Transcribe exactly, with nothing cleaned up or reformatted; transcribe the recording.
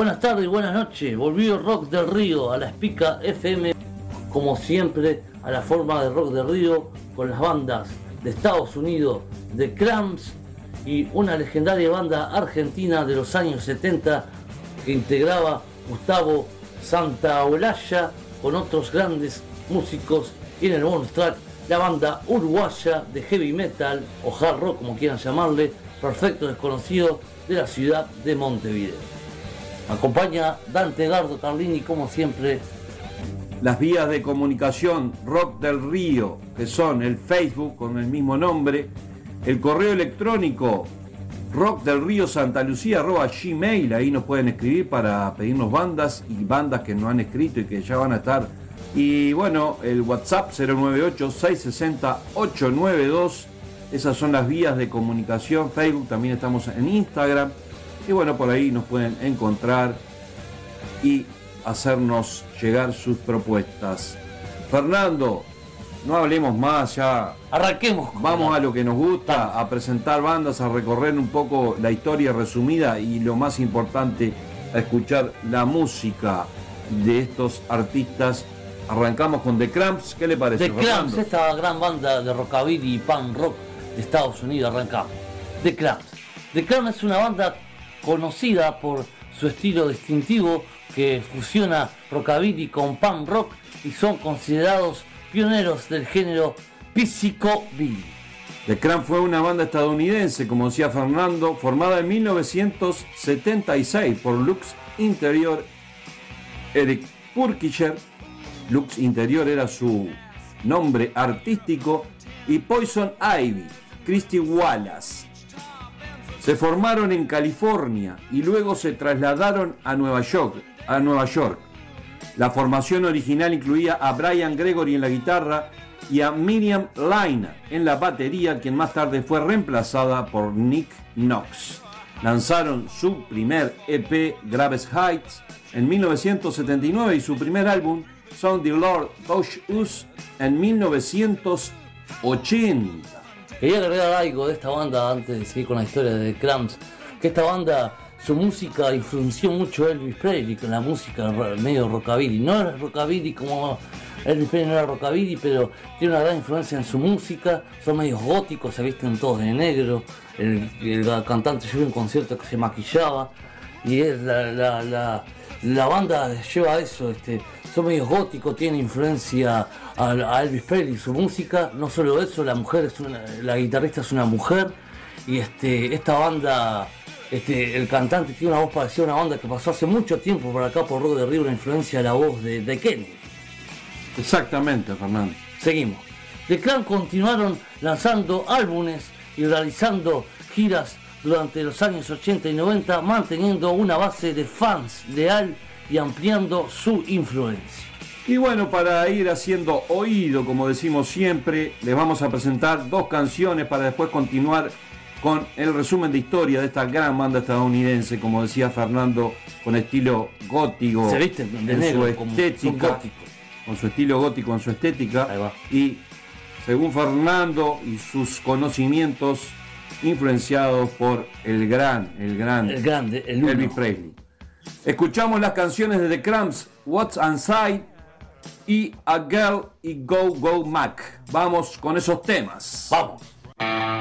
Buenas tardes y buenas noches. Volvió Rock del Río a la Espica F M, como siempre, a la forma de Rock del Río, con las bandas de Estados Unidos, The Cramps, y una legendaria banda argentina de los años setenta que integraba Gustavo Santaolalla con otros grandes músicos, y en el bonus track la banda uruguaya de heavy metal o hard rock, como quieran llamarle, Perfecto Desconocido, de la ciudad de Montevideo. Me acompaña Dante Gardo Carlini, como siempre. Las vías de comunicación Rock del Río, que son el Facebook con el mismo nombre, el correo electrónico rock del río santa lucía arroba gmail, ahí nos pueden escribir para pedirnos bandas y bandas que no han escrito y que ya van a estar. Y bueno, el WhatsApp cero nueve ocho, seis seis cero, ocho nueve dos, esas son las vías de comunicación. Facebook, también estamos en Instagram, y bueno, por ahí nos pueden encontrar y hacernos llegar sus propuestas. Fernando, no hablemos más, ya arranquemos. Vamos a lo que nos gusta, a presentar bandas, a recorrer un poco la historia resumida y lo más importante, a escuchar la música de estos artistas. Arrancamos con The Cramps, ¿qué le parece? The Cramps, esta gran banda de rockabilly y punk rock de Estados Unidos. Arrancamos. The Cramps. The Cramps es una banda conocida por su estilo distintivo que fusiona rockabilly con punk rock, y son considerados pioneros del género psychobilly. The Cramps fue una banda estadounidense, como decía Fernando, formada en mil novecientos setenta y seis por Lux Interior, Eric Purkisher. Lux Interior era su nombre artístico, y Poison Ivy, Christy Wallace. Se formaron en California y luego se trasladaron a Nueva York, a Nueva York. La formación original incluía a Brian Gregory en la guitarra y a Miriam Lynn en la batería, quien más tarde fue reemplazada por Nick Knox. Lanzaron su primer E P, Graves Heights, en mil novecientos setenta y nueve, y su primer álbum, Sound the Lord Touch Us, en mil novecientos ochenta. Quería agregar algo de esta banda antes de seguir con la historia de The Cramps, que esta banda, su música influenció mucho a Elvis Presley con la música medio rockabilly. No era rockabilly como Elvis Presley, no era rockabilly, pero tiene una gran influencia en su música. Son medios góticos, se visten todos de negro. El, el cantante lleva un concierto que se maquillaba, y es la, la, la, la banda lleva eso, este, son medios góticos, tiene influencia a, a Elvis Presley, su música. No solo eso, la mujer es una, la guitarrista es una mujer, y este, esta banda, este, el cantante tiene una voz parecida a una banda que pasó hace mucho tiempo por acá por Rock del Río, una influencia a la voz de, de Kennedy. Exactamente, Fernando. Seguimos. The Cramps continuaron lanzando álbumes y realizando giras durante los años ochenta y noventa, manteniendo una base de fans leal y ampliando su influencia. Y bueno, para ir haciendo oído, como decimos siempre, les vamos a presentar dos canciones para después continuar con el resumen de historia de esta gran banda estadounidense, como decía Fernando, con estilo gótico. Se visten de en negro, su como estética, con su estilo gótico, en su estética. Ahí va. Y según Fernando y sus conocimientos, influenciados por el gran, el gran, el grande, el Elvis uno. Presley. Escuchamos las canciones de The Cramps, What's Inside y A Girl y Go Go Mac. Vamos con esos temas. Vamos.